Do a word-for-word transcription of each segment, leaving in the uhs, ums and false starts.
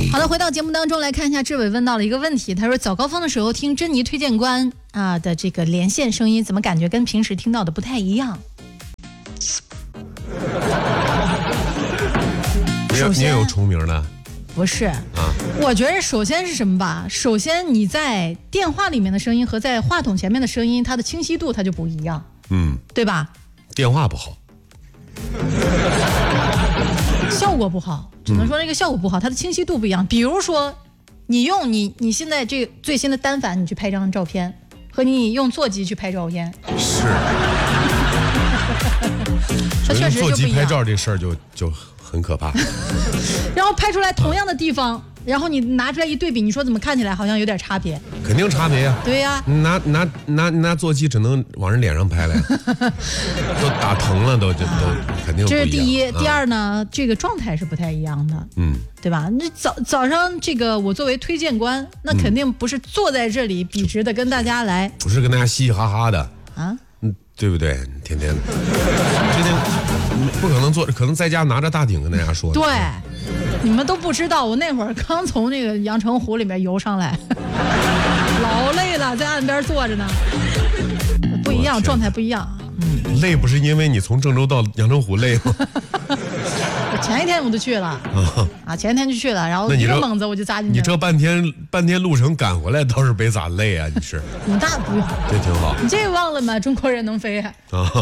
好的，回到节目当中来看一下，志伟问到了一个问题，他说早高峰的时候听珍妮推荐官啊的这个连线声音，怎么感觉跟平时听到的不太一样？ 你有你也有重名的？ 不是啊，我觉得首先是什么吧？首先你在电话里面的声音和在话筒前面的声音，它的清晰度它就不一样，嗯，对吧？ 电话不好， 效果不好，只能说那个效果不好，它的清晰度不一样。比如说，你用你你现在这最新的单反，你去拍张照片，和你用座机去拍照片， 是， 它确实就不一样。 座机拍照这事儿就就很可怕。 然后拍出来同样的地方，然后你拿出来一对比，你说怎么看起来好像有点差别？ 肯定差别呀、啊。 对呀、啊， 拿拿拿拿座机只能往人脸上拍了呀，都打疼了都就都肯定不一样。 这是第一， 啊、 第二呢，这个状态是不太一样的，嗯，对吧？那早早上这个我作为推荐官，那肯定不是坐在这里笔直的跟大家来， 不是跟大家嘻嘻哈哈的啊， 嗯，对不对？天天的，天天不可能坐，可能在家拿着大鼎跟大家说。 对。你们都不知道，我那会儿刚从那个阳澄湖里面游上来，老累了，在岸边坐着呢。不一样，状态不一样。 嗯，累不是因为你从郑州到阳澄湖累吗？ 前一天我就去了啊，啊，前一天就去了，然后一个猛子我就扎进去了。 你这半天半天路程赶回来，倒是没咋累啊？你是？ 你那不用， 这挺好。 你这忘了吗？中国人能飞啊！啊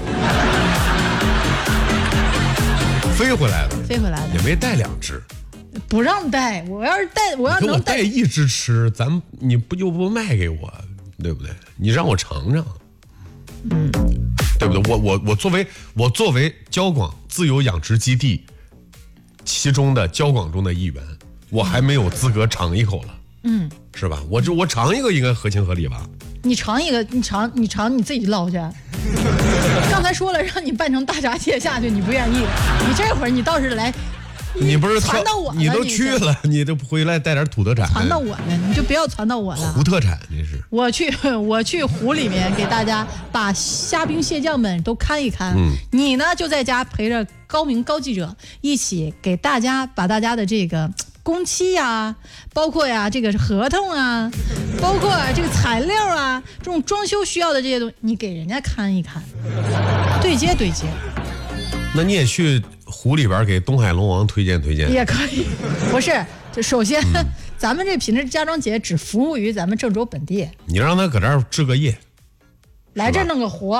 飞回来了， 飞回来了， 也没带两只， 不让带。我要是带，我要能带，带一只吃，咱你不就不卖给我，对不对？你让我尝尝，嗯，对不对？我我我作为我作为交广自由养殖基地其中的交广中的一员，我还没有资格尝一口了，嗯，是吧？我这我尝一个应该合情合理吧？ 你尝一个，你尝你尝你自己捞去。刚才说了让你拌成大闸蟹下去，你不愿意。你这会儿你倒是来， 你不是传到我了， 你都去了，你都回来带点土特产。 传到我了，你就不要传到我了。 湖特产这是。 我去，我去湖里面给大家把虾兵蟹将们都看一看。嗯，你呢就在家陪着高明高记者一起给大家把大家的这个工期呀、啊，包括呀这个合同啊，包括这个材料啊，这种装修需要的这些东西，你给人家看一看，对接对接。 那你也去湖里边给东海龙王推荐推荐也可以。不是，就首先、嗯、咱们这品质家装节只服务于咱们郑州本地。 你让他搁这儿置个业， 来这儿弄个活。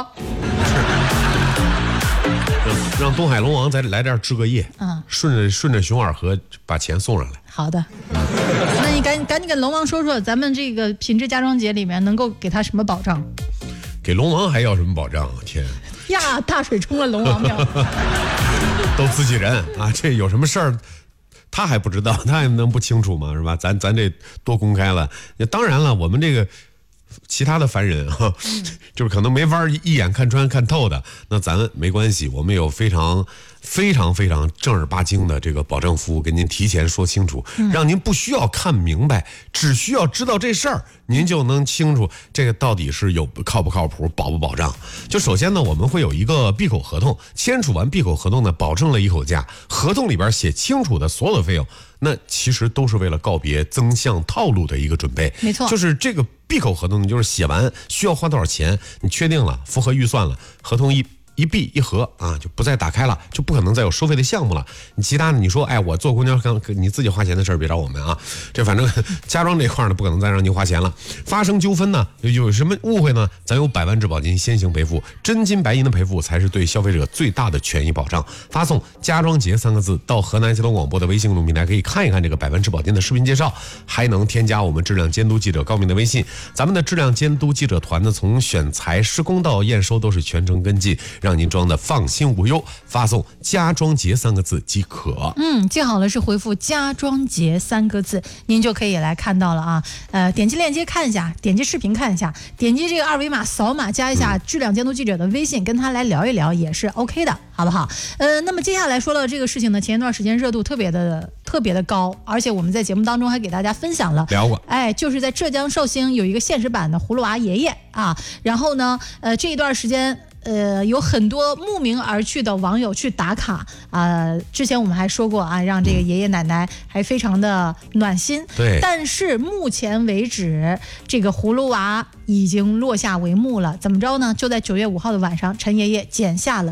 让东海龙王再来这儿置个业，嗯，顺着顺着熊耳河把钱送上来。 好的，那你赶赶紧跟龙王说说，咱们这个品质家装节里面能够给他什么保障？ 给龙王还要什么保障？天呀，大水冲了龙王庙， 都自己人啊，这有什么事儿？他还不知道，他还能不清楚吗？是吧？咱咱这多公开了。当然了，我们这个。其他的凡人啊，就是可能没法一眼看穿看透的，那咱没关系，我们有非常非常非常正儿八经的这个保证服务，给您提前说清楚，让您不需要看明白，只需要知道这事儿，您就能清楚这个到底是有靠不靠谱，保不保障。就首先呢，我们会有一个闭口合同，签署完闭口合同呢，保证了一口价，合同里边写清楚的所有的费用。那其实都是为了告别增项套路的一个准备， 没错， 就是这个闭口合同，你就是写完需要花多少钱，你确定了，符合预算了，合同一一闭一合啊，就不再打开了，就不可能再有收费的项目了。你其他的你说，哎，我坐公交刚你自己花钱的事儿别找我们啊，这反正家装这块呢不可能再让您花钱了。发生纠纷呢，有什么误会呢？咱有百万质保金先行赔付，真金白银的赔付才是对消费者最大的权益保障。发送家装节三个字到河南交通广播的微信公众平台，可以看一看这个百万质保金的视频介绍，还能添加我们质量监督记者高明的微信。咱们的质量监督记者团呢，从选材施工到验收都是全程跟进，让您装的放心无忧。发送家装节三个字即可。 嗯，记好了，是回复家装节三个字，您就可以来看到了啊。呃，点击链接看一下，点击视频看一下，点击这个二维码扫码加一下质量监督记者的微信，跟他来聊一聊也是 OK 的，好不好？呃，那么接下来说到这个事情呢，前一段时间热度特别的特别的高，而且我们在节目当中还给大家分享了聊过， 哎，就是在浙江绍兴有一个现实版的葫芦娃爷爷啊，然后呢，呃，这一段时间呃，有很多慕名而去的网友去打卡啊、呃。之前我们还说过啊，让这个爷爷奶奶还非常的暖心。 对。 但是目前为止，这个葫芦娃已经落下帷幕了。怎么着呢？就在九月五号的晚上，陈爷爷剪下了